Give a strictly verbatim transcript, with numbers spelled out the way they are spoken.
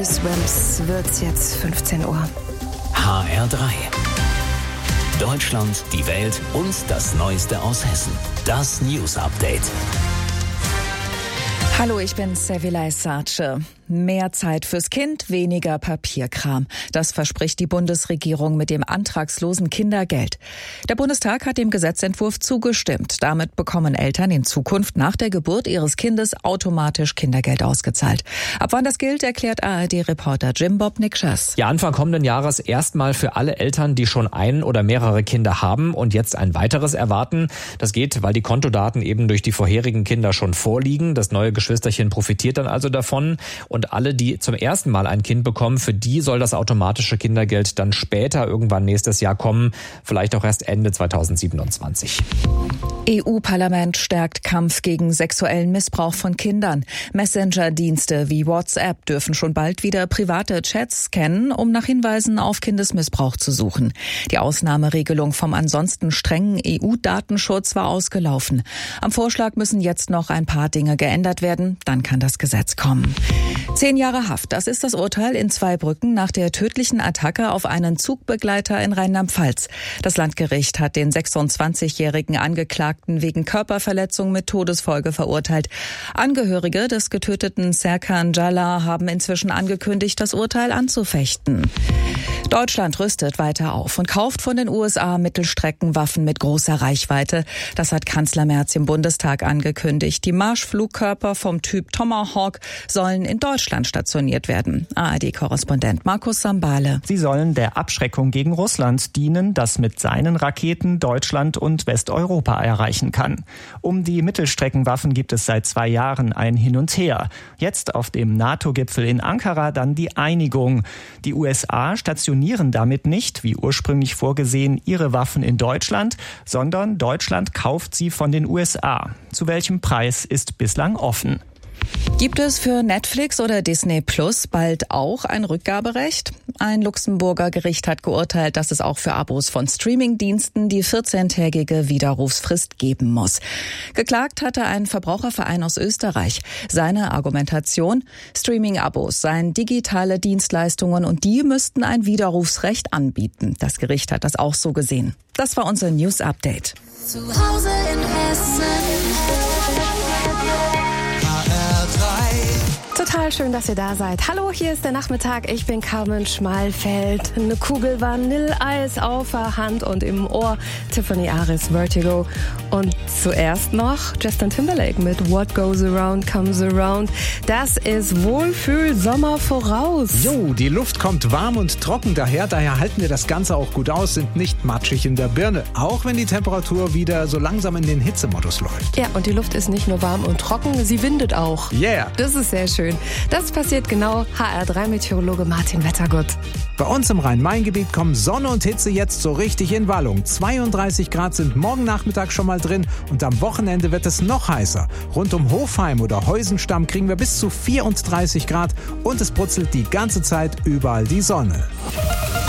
Swims wird's jetzt fünfzehn Uhr. H R drei. Deutschland, die Welt und das Neueste aus Hessen. Das News Update. Hallo, ich bin Sevilay Sarce. Mehr Zeit fürs Kind, weniger Papierkram. Das verspricht die Bundesregierung mit dem antragslosen Kindergeld. Der Bundestag hat dem Gesetzentwurf zugestimmt. Damit bekommen Eltern in Zukunft nach der Geburt ihres Kindes automatisch Kindergeld ausgezahlt. Ab wann das gilt, erklärt A R D-Reporter Jim Bob Nikschas. Ja, Anfang kommenden Jahres erstmal für alle Eltern, die schon ein oder mehrere Kinder haben und jetzt ein weiteres erwarten. Das geht, weil die Kontodaten eben durch die vorherigen Kinder schon vorliegen. Das neue Geschwisterchen profitiert dann also davon. Und alle, die zum ersten Mal ein Kind bekommen, für die soll das automatische Kindergeld dann später irgendwann nächstes Jahr kommen, vielleicht auch erst Ende zweitausendsiebenundzwanzig. E U-Parlament stärkt Kampf gegen sexuellen Missbrauch von Kindern. Messenger-Dienste wie WhatsApp dürfen schon bald wieder private Chats scannen, um nach Hinweisen auf Kindesmissbrauch zu suchen. Die Ausnahmeregelung vom ansonsten strengen E U-Datenschutz war ausgelaufen. Am Vorschlag müssen jetzt noch ein paar Dinge geändert werden, dann kann das Gesetz kommen. Zehn Jahre Haft, das ist das Urteil in Zweibrücken nach der tödlichen Attacke auf einen Zugbegleiter in Rheinland-Pfalz. Das Landgericht hat den sechsundzwanzigjährigen Angeklagten wegen Körperverletzung mit Todesfolge verurteilt. Angehörige des getöteten Serkan Jallar haben inzwischen angekündigt, das Urteil anzufechten. Deutschland rüstet weiter auf und kauft von den U S A Mittelstreckenwaffen mit großer Reichweite. Das hat Kanzler Merz im Bundestag angekündigt. Die Marschflugkörper vom Typ Tomahawk sollen in Deutschland stationiert werden. A R D-Korrespondent Markus Sambale. Sie sollen der Abschreckung gegen Russland dienen, das mit seinen Raketen Deutschland und Westeuropa erreichen kann. Um die Mittelstreckenwaffen gibt es seit zwei Jahren ein Hin und Her. Jetzt auf dem NATO-Gipfel in Ankara dann die Einigung. Die U S A stationieren damit nicht, wie ursprünglich vorgesehen, ihre Waffen in Deutschland, sondern Deutschland kauft sie von den U S A. Zu welchem Preis ist bislang offen. Gibt es für Netflix oder Disney Plus bald auch ein Rückgaberecht? Ein Luxemburger Gericht hat geurteilt, dass es auch für Abos von Streamingdiensten die vierzehntägige Widerrufsfrist geben muss. Geklagt hatte ein Verbraucherverein aus Österreich. Seine Argumentation: Streaming-Abos seien digitale Dienstleistungen und die müssten ein Widerrufsrecht anbieten. Das Gericht hat das auch so gesehen. Das war unser News Update. Zu Hause in Hessen. Total schön, dass ihr da seid. Hallo, hier ist der Nachmittag. Ich bin Carmen Schmalfeld. Eine Kugel Vanilleeis auf der Hand und im Ohr. Tiffany Aris, Vertigo. Und zuerst noch Justin Timberlake mit What Goes Around Comes Around. Das ist Wohlfühl-Sommer voraus. Jo, die Luft kommt warm und trocken daher. Daher halten wir das Ganze auch gut aus, sind nicht matschig in der Birne. Auch wenn die Temperatur wieder so langsam in den Hitzemodus läuft. Ja, und die Luft ist nicht nur warm und trocken, sie windet auch. Yeah. Das ist sehr schön. Das passiert genau. H R drei Meteorologe Martin Wettergut. Bei uns im Rhein-Main-Gebiet kommen Sonne und Hitze jetzt so richtig in Wallung. zweiunddreißig Grad sind morgen Nachmittag schon mal drin und am Wochenende wird es noch heißer. Rund um Hofheim oder Heusenstamm kriegen wir bis zu vierunddreißig Grad und es brutzelt die ganze Zeit überall die Sonne.